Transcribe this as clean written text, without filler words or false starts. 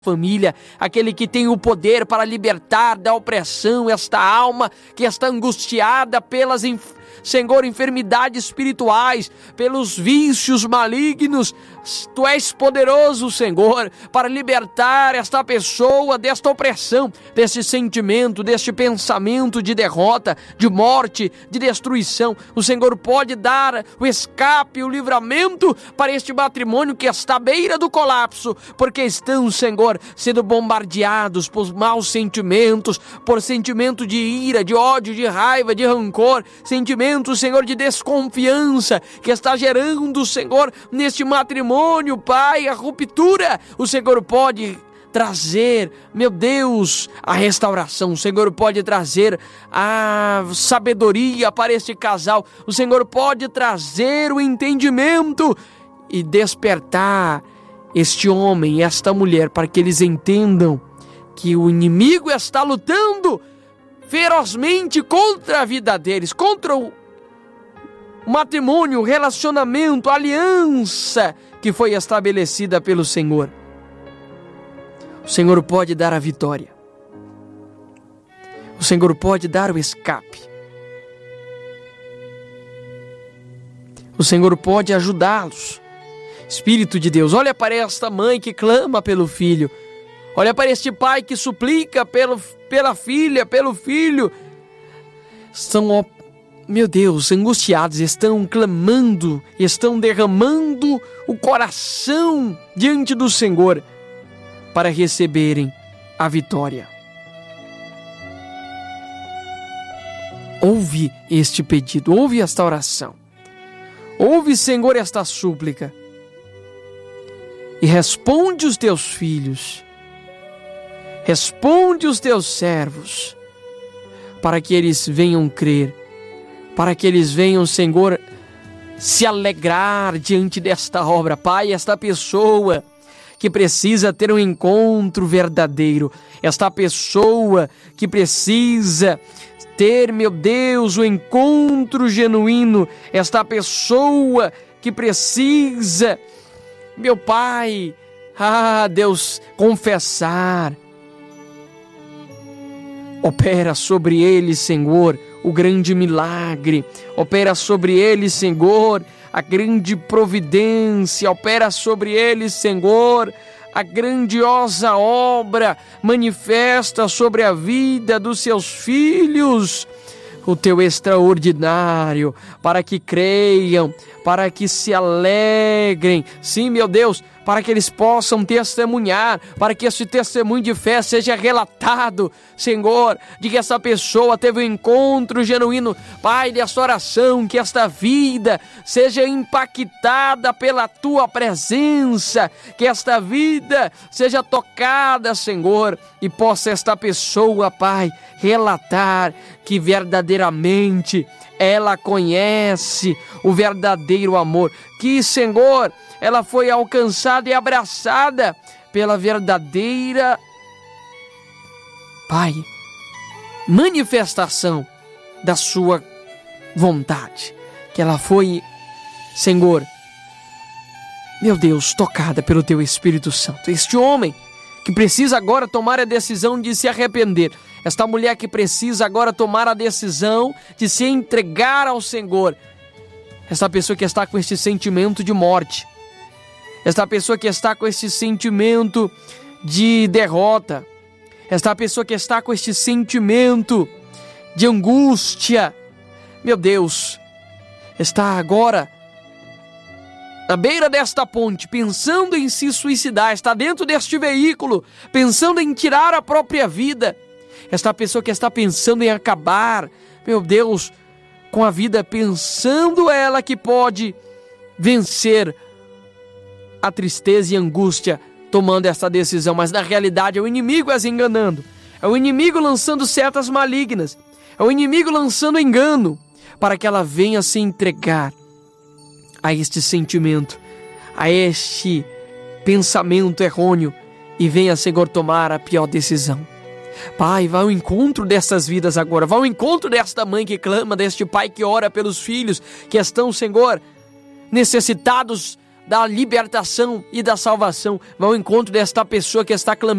família, aquele que tem o poder para libertar da opressão esta alma que está angustiada pelas Senhor, enfermidades espirituais, pelos vícios malignos. Tu és poderoso, Senhor, para libertar esta pessoa desta opressão, deste sentimento, deste pensamento de derrota, de morte, de destruição. O Senhor pode dar o escape, o livramento para este matrimônio que está à beira do colapso, porque estão, Senhor, sendo bombardeados por maus sentimentos, por sentimento de ira, de ódio, de raiva, de rancor, sentimento, Senhor, de desconfiança que está gerando, Senhor, neste matrimônio, Pai, a ruptura. O Senhor pode trazer, meu Deus, a restauração. O Senhor pode trazer a sabedoria para este casal. O Senhor pode trazer o entendimento e despertar este homem e esta mulher para que eles entendam que o inimigo está lutando ferozmente contra a vida deles, contra o matrimônio, o relacionamento, a aliança que foi estabelecida pelo Senhor. O Senhor pode dar a vitória. O Senhor pode dar o escape. O Senhor pode ajudá-los. Espírito de Deus, olha para esta mãe que clama pelo filho. Olha para este pai que suplica pela filha, pelo filho. Estão, meu Deus, angustiados, estão clamando, estão derramando o coração diante do Senhor para receberem a vitória. Ouve este pedido, ouve esta oração. Ouve, Senhor, esta súplica. E responde os teus filhos. Responde os teus servos, para que eles venham crer, para que eles venham, Senhor, se alegrar diante desta obra. Pai, esta pessoa que precisa ter um encontro verdadeiro, esta pessoa que precisa ter, meu Deus, um encontro genuíno, esta pessoa que precisa, meu Pai, Deus, confessar. Opera sobre ele, Senhor, o grande milagre. Opera sobre ele, Senhor, a grande providência. Opera sobre ele, Senhor, a grandiosa obra. Manifesta sobre a vida dos seus filhos o teu extraordinário, para que creiam, para que se alegrem. Sim, meu Deus, para que eles possam testemunhar, para que esse testemunho de fé seja relatado, Senhor, de que essa pessoa teve um encontro genuíno. Pai, desta oração, que esta vida seja impactada pela tua presença, que esta vida seja tocada, Senhor, e possa esta pessoa, Pai, relatar que verdadeiramente ela conhece o verdadeiro amor, que, Senhor, ela foi alcançada e abraçada pela verdadeira, Pai, manifestação da sua vontade, que ela foi, Senhor, meu Deus, tocada pelo teu Espírito Santo. Este homem que precisa agora tomar a decisão de se arrepender, esta mulher que precisa agora tomar a decisão de se entregar ao Senhor, esta pessoa que está com este sentimento de morte, esta pessoa que está com este sentimento de derrota, esta pessoa que está com este sentimento de angústia, meu Deus, está agora na beira desta ponte, pensando em se suicidar, está dentro deste veículo, pensando em tirar a própria vida. Esta pessoa que está pensando em acabar, meu Deus, com a vida, pensando ela que pode vencer a tristeza e a angústia, tomando essa decisão, mas na realidade é o inimigo as enganando, é o inimigo lançando setas malignas, é o inimigo lançando engano, para que ela venha se entregar a este sentimento, a este pensamento errôneo, e venha, Senhor, tomar a pior decisão. Pai, vá ao encontro dessas vidas agora, vá ao encontro desta mãe que clama, deste pai que ora pelos filhos que estão, Senhor, necessitados da libertação e da salvação. Vá ao encontro desta pessoa que está clamando